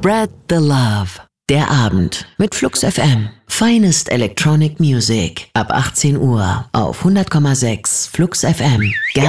Spread the Love. Der Abend mit Flux FM. Finest Electronic Music. Ab 18 Uhr auf 100,6 Flux FM.